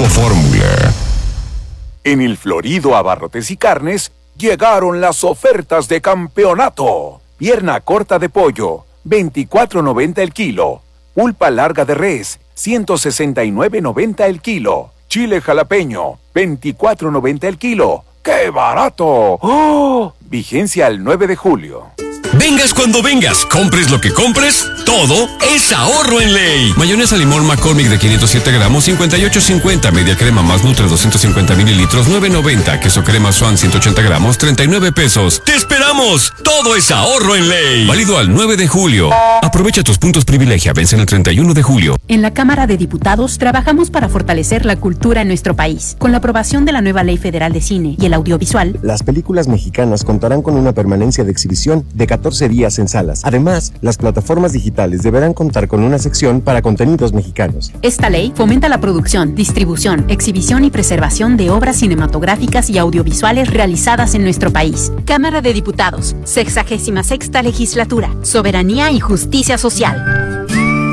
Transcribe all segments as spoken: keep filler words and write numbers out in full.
Grupo Fórmula. En el Florido Abarrotes y Carnes llegaron las ofertas de campeonato. Pierna corta de pollo, veinticuatro noventa el kilo. Pulpa larga de res, ciento sesenta y nueve noventa el kilo. Chile jalapeño, veinticuatro noventa el kilo. ¡Qué barato! ¡Oh! Vigencia al nueve de julio. Vengas cuando vengas, compres lo que compres, todo es ahorro en Ley. Mayonesa limón McCormick de quinientos siete gramos, cincuenta y ocho cincuenta. Media crema más Nutre doscientos cincuenta mililitros, nueve noventa. Queso crema Swan ciento ochenta gramos, treinta y nueve pesos. ¡Te esperamos! Todo es ahorro en Ley. Válido al nueve de julio. Aprovecha tus puntos privilegia, vencen el treinta y uno de julio. En la Cámara de Diputados trabajamos para fortalecer la cultura en nuestro país. Con la aprobación de la nueva Ley Federal de Cine y el Audiovisual, las películas mexicanas contarán con una permanencia de exhibición de catorce días en salas. Además, las plataformas digitales deberán contar con una sección para contenidos mexicanos. Esta ley fomenta la producción, distribución, exhibición y preservación de obras cinematográficas y audiovisuales realizadas en nuestro país. Cámara de Diputados, sexagésima sexta legislatura, soberanía y justicia social.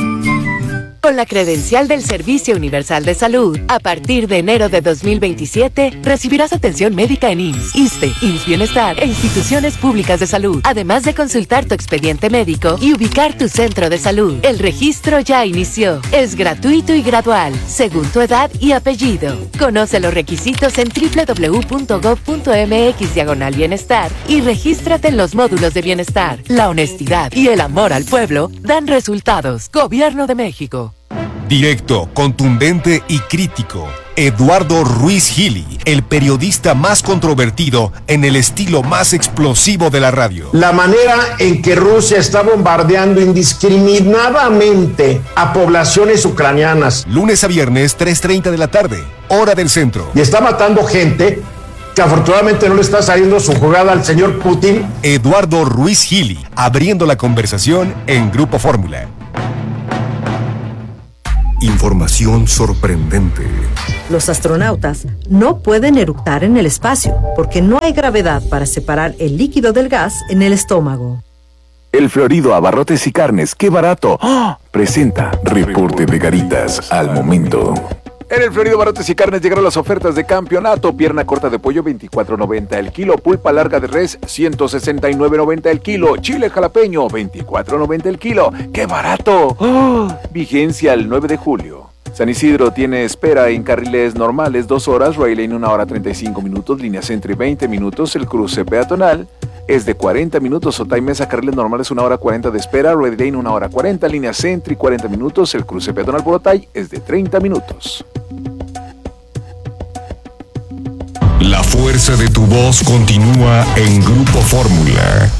Con la credencial del Servicio Universal de Salud, a partir de enero de dos mil veintisiete, recibirás atención médica en I M S S, ISSSTE, I M S S Bienestar e instituciones públicas de salud, además de consultar tu expediente médico y ubicar tu centro de salud. El registro ya inició. Es gratuito y gradual, según tu edad y apellido. Conoce los requisitos en doble u doble u doble u punto gob punto eme equis diagonal bienestar y regístrate en los módulos de bienestar. La honestidad y el amor al pueblo dan resultados. Gobierno de México. Directo, contundente y crítico. Eduardo Ruiz Gili, el periodista más controvertido en el estilo más explosivo de la radio. La manera en que Rusia está bombardeando indiscriminadamente a poblaciones ucranianas. Lunes a viernes, tres treinta de la tarde, hora del centro. Y está matando gente que afortunadamente no le está saliendo su jugada al señor Putin. Eduardo Ruiz Gili, abriendo la conversación en Grupo Fórmula. Información sorprendente. Los astronautas no pueden eructar en el espacio porque no hay gravedad para separar el líquido del gas en el estómago. El Florido Abarrotes y Carnes, ¡qué barato! ¡Oh! Presenta Reporte de Garitas al momento. En el Florido Abarrotes y Carnes llegaron las ofertas de campeonato. Pierna corta de pollo, veinticuatro noventa el kilo. Pulpa larga de res, ciento sesenta y nueve noventa el kilo. Chile jalapeño, veinticuatro noventa el kilo. ¡Qué barato! ¡Oh! Vigencia el nueve de julio. San Isidro tiene espera en carriles normales dos horas, Rail Lane una hora treinta y cinco minutos, línea Centro veinte minutos, el cruce peatonal es de cuarenta minutos, Otay Mesa, carriles normales una hora cuarenta de espera, Rail Lane una hora cuarenta, línea Centro cuarenta minutos, el cruce peatonal por Otay es de treinta minutos. La fuerza de tu voz continúa en Grupo Fórmula.